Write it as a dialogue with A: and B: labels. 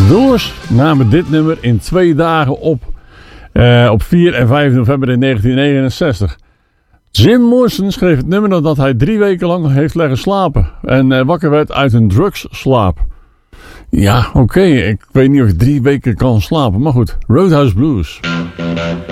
A: Doors namen dit nummer in 2 dagen op 4 en 5 november in 1969. Jim Morrison schreef het nummer nadat hij 3 weken lang heeft leggen slapen en wakker werd uit een drugsslaap. Ja, oké, ik weet niet of je 3 weken kan slapen, maar goed. Roadhouse Blues.